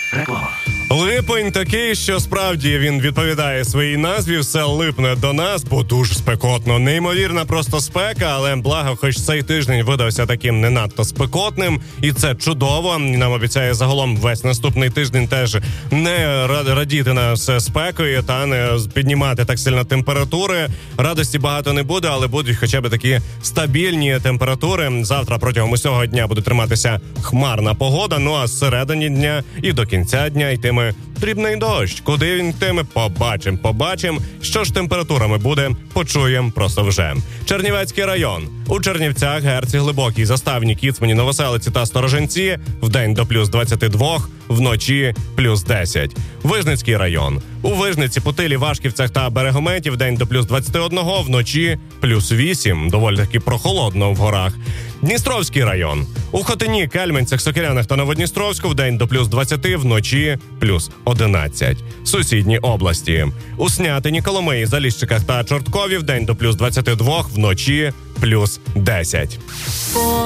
Реклама. Липень такий, що справді він відповідає своїй назві, все липне до нас, бо дуже спекотно. Неймовірна просто спека, але благо, хоч цей тиждень видався таким не надто спекотним, і це чудово. Нам обіцяє загалом весь наступний тиждень теж не радіти нас спекою та не піднімати так сильно температури. Радості багато не буде, але будуть хоча б такі стабільні температури. Завтра протягом усього дня буде триматися хмарна погода, ну а з середини дня і до кінця дня йтиме дрібний дощ. Куди він йтиме? Побачимо. Що ж температурами буде, почуємо просто вже. Чернівецький район. У Чернівцях, Герці, Глибокій, Заставні, Кіцмані, Новоселиці та Сторожинці вдень до плюс 22, вночі плюс 10. Вижницький район. У Вижниці, Путилі, Вашківцях та Берегометі вдень до плюс 21, вночі плюс 8. Доволі таки прохолодно в горах. Дністровський район. У Хотині, Кельменцях, Сокирянах та Новодністровську вдень до плюс 20, вночі плюс 11. Сусідні області. У Снятині, Коломиї, Заліщиках та Чорткові вдень до плюс 22, вночі плюс 10.